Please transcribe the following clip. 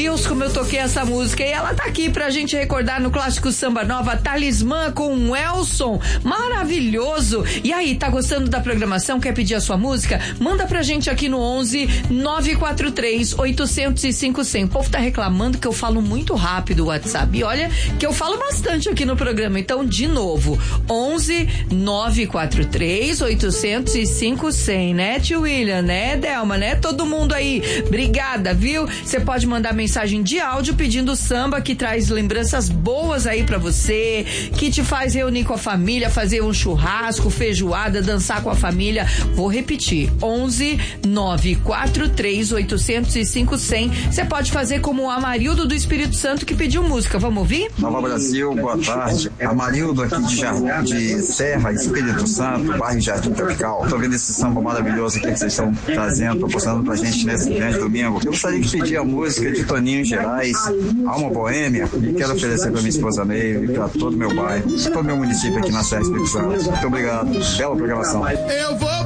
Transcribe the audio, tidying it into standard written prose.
Deus, como eu toquei essa música. E ela tá aqui pra gente recordar no Clássico Samba Nova, Talismã com o Elson. Maravilhoso. E aí, tá gostando da programação? Quer pedir a sua música? Manda pra gente aqui no 11 943 805 100. O povo tá reclamando que eu falo muito rápido o WhatsApp. E olha que eu falo bastante aqui no programa. Então, de novo, 11 943 805 100, né, tio William, né, Delma, né, todo mundo aí, obrigada, viu? Você pode mandar mensagem de áudio pedindo samba que traz lembranças boas aí pra você, que te faz reunir com a família, fazer um churrasco, feijoada, dançar com a família. Vou repetir, 11 943 805 100. Você pode fazer como o Amarildo do Espírito Santo que pediu música. Vamos ouvir? Nova Brasil, boa tarde. Amarildo aqui de Serra, Espírito Santo, bairro Jardim Tropical. Tô vendo esse samba maravilhoso aqui que vocês estão trazendo, proporcionando pra gente nesse grande domingo. Eu gostaria de pedir a música de Toninho Gerais, Alma Boêmia, e quero oferecer pra minha esposa Meire e pra todo o meu bairro, todo o meu município aqui na Serra Espírito Santo. Muito obrigado. Bela programação. Eu vou